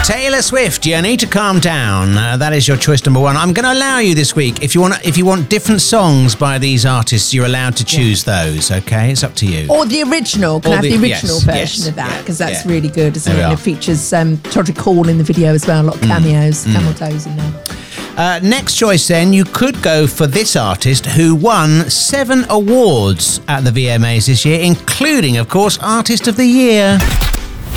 Taylor Swift, You Need to Calm Down. That is your choice number one. I'm going to allow you this week. If you want different songs by these artists, you're allowed to choose those, okay? It's up to you. Or the original. Can I have the original version of that? Because that's really good, isn't it? And it features Todrick Hall in the video as well. A lot of cameos, camel toes in there. Next choice then, you could go for this artist who won 7 awards at the VMAs this year, including, of course, Artist of the Year.